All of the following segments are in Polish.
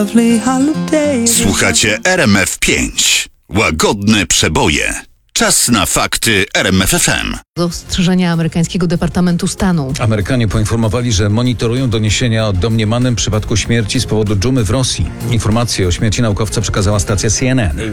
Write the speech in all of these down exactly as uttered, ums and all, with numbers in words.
Słuchacie R M F pięć. Łagodne przeboje. Czas na fakty R M F F M. Ostrzeżenia amerykańskiego Departamentu Stanu. Amerykanie poinformowali, że monitorują doniesienia o domniemanym przypadku śmierci z powodu dżumy w Rosji. Informację o śmierci naukowca przekazała stacja C N N.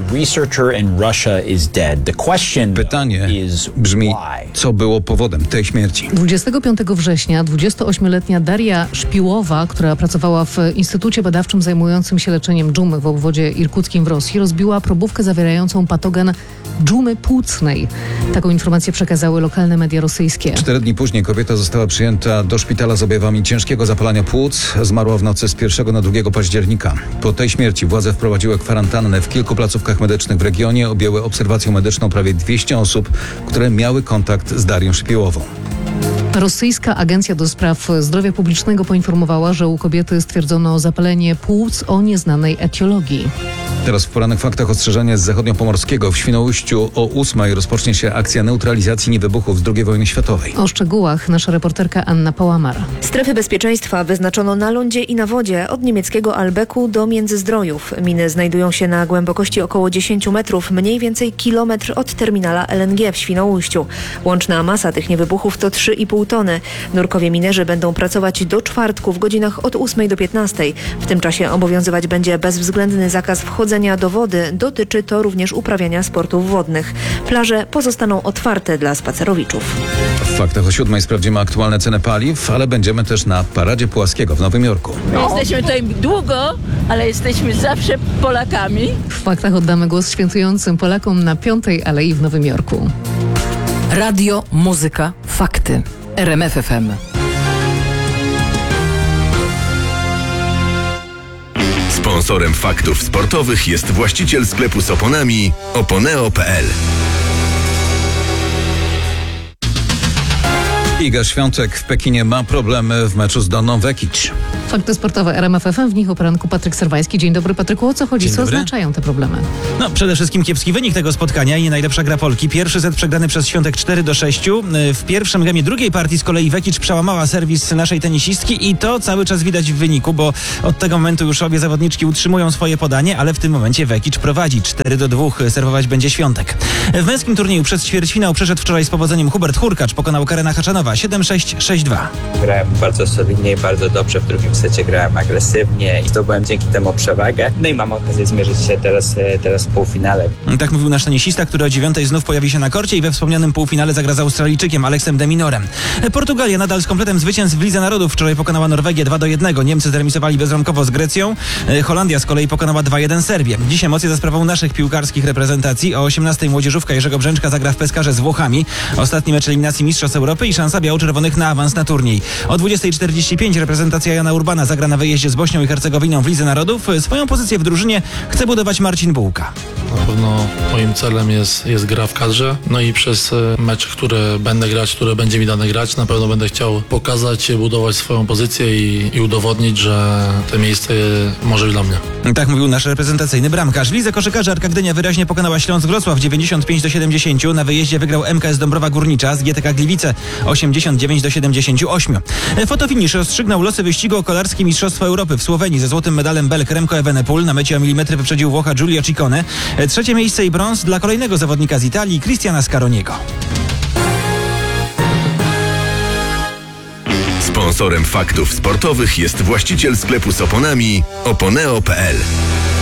Pytanie brzmi, co było powodem tej śmierci? dwudziestego piątego września dwudziestoośmioletnia Daria Szpiłowa, która pracowała w Instytucie Badawczym zajmującym się leczeniem dżumy w obwodzie irkuckim w Rosji, rozbiła probówkę zawierającą patogen dżumy płucnej. Taką informację przekazały lokalne media rosyjskie. Cztery dni później kobieta została przyjęta do szpitala z objawami ciężkiego zapalenia płuc. Zmarła w nocy z pierwszego na drugiego października. Po tej śmierci władze wprowadziły kwarantannę w kilku placówkach medycznych w regionie. Objęły obserwacją medyczną prawie dwieście osób, które miały kontakt z Darią Szpiłową. Rosyjska Agencja do Spraw Zdrowia Publicznego poinformowała, że u kobiety stwierdzono zapalenie płuc o nieznanej etiologii. Teraz w porannych faktach ostrzeżenie z zachodniopomorskiego. W Świnoujściu o ósmej rozpocznie się akcja neutralizacji niewybuchów z drugiej wojny światowej. O szczegółach nasza reporterka Anna Pałamar. Strefy bezpieczeństwa wyznaczono na lądzie i na wodzie od niemieckiego Albeku do Międzyzdrojów. Miny znajdują się na głębokości około dziesięć metrów, mniej więcej kilometr od terminala L N G w Świnoujściu. Łączna masa tych niewybuchów to trzy i pół tony. Nurkowie minerzy będą pracować do czwartku w godzinach od ósmej do piętnastej. W tym czasie obowiązywać będzie bezwzględny zakaz wchodzenia do wody. Dotyczy to również uprawiania sportów wodnych. Plaże pozostaną otwarte dla spacerowiczów. W faktach o siódmej sprawdzimy aktualne ceny paliw, ale będziemy też na Paradzie Pułaskiego w Nowym Jorku. Jesteśmy tutaj długo, ale jesteśmy zawsze Polakami. W faktach oddamy głos świętującym Polakom na Piątej Alei w Nowym Jorku. Radio, muzyka, fakty. R M F F M. Sponsorem faktów sportowych jest właściciel sklepu z oponami oponeo kropka p l. Iga Świątek w Pekinie ma problemy w meczu z Donną Vekic. Fakty sportowe R M F F M, w nich o poranku Patryk Serwański. Dzień dobry, Patryku. O co chodzi? Dzień Co dobry. oznaczają te problemy? No, przede wszystkim kiepski wynik tego spotkania i nie najlepsza gra Polki. Pierwszy set przegrany przez Świątek cztery do sześciu. W pierwszym gemie drugiej partii z kolei Vekic przełamała serwis naszej tenisistki i to cały czas widać w wyniku, bo od tego momentu już obie zawodniczki utrzymują swoje podanie, ale w tym momencie Vekic prowadzi cztery do dwóch. Serwować będzie Świątek. W męskim turnieju przez ćwierćfinał przeszedł wczoraj z powodzeniem Hubert Hurkacz. Pokonał Karena Haczanowa siedem sześć, sześć dwa. Grałem bardzo solidnie i bardzo dobrze. W drugim secie grałem agresywnie i zdobyłem dzięki temu przewagę. No i mam okazję zmierzyć się teraz, teraz w półfinale. Tak mówił nasz tenisista, który o dziewiątej znów pojawi się na korcie i we wspomnianym półfinale zagra z Australijczykiem Aleksem de Minorem. Portugalia nadal z kompletem zwycięstw w Lidze Narodów. Wczoraj pokonała Norwegię dwa do jednego. Niemcy zremisowali bezramkowo z Grecją. Holandia z kolei pokonała dwa jeden Serbię. Dziś emocje za sprawą naszych piłkarskich reprezentacji. O osiemnastej młodzieżówka Jerzego Brzęczka zagra w Peskarze z Włochami. Ostatni mecz eliminacji Mistrzostw Europy i szansa biało-czerwonych na awans na turniej. O dwudziestej czterdzieści pięć reprezentacja Jana Urbana zagra na wyjeździe z Bośnią i Hercegowiną w Lidze Narodów. Swoją pozycję w drużynie chce budować Marcin Bułka. Na pewno moim celem jest, jest gra w kadrze, no i przez mecze, które będę grać, które będzie mi dane grać, na pewno będę chciał pokazać, budować swoją pozycję i, i udowodnić, że to miejsce może być dla mnie. Tak mówił nasz reprezentacyjny bramkarz. W lidze koszykarzy Arka Gdynia wyraźnie pokonała Śląsk Wrocław dziewięćdziesiąt pięć do siedemdziesięciu. Na wyjeździe wygrał M K S Dąbrowa Górnicza z G T K Gliwice osiemdziesiąt dziewięć do siedemdziesięciu ośmiu. Fotofinisz rozstrzygnął losy wyścigu o kolarskie Mistrzostwo Europy w Słowenii. Ze złotym medalem Belg Remco Evenepoel na mecie o milimetry wyprzedził Włocha Giulio Ciccone. Trzecie miejsce i brąz dla kolejnego zawodnika z Italii, Cristiana Scaroniego. Sponsorem faktów sportowych jest właściciel sklepu z oponami oponeo kropka p l.